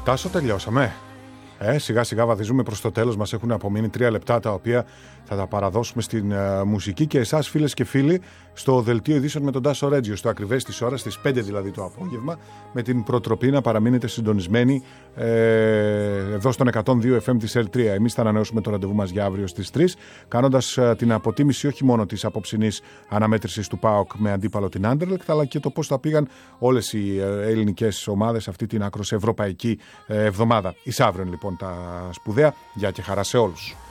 Τάσο, τελειώσαμε. Σιγά σιγά βαδίζουμε προς το τέλος. Μας έχουν απομείνει 3 λεπτά, τα οποία θα τα παραδώσουμε στην μουσική και εσάς, φίλες και φίλοι, στο δελτίο ειδήσεων με τον Τάσο Ρέτζιο, στο ακριβές της ώρας, στις 5 δηλαδή το απόγευμα, με την προτροπή να παραμείνετε συντονισμένοι εδώ στον 102 FM της L3. Εμείς θα ανανεώσουμε το ραντεβού μας για αύριο στις 3, κάνοντας την αποτίμηση όχι μόνο της απόψινής αναμέτρησης του ΠΑΟΚ με αντίπαλο την Άντερλεκτ, αλλά και το πώς θα πήγαν όλες οι ελληνικές ομάδες αυτή την άκρως ευρωπαϊκή εβδομάδα. Εις αύριο λοιπόν τα σπουδαία. Γεια και χαρά σε όλους.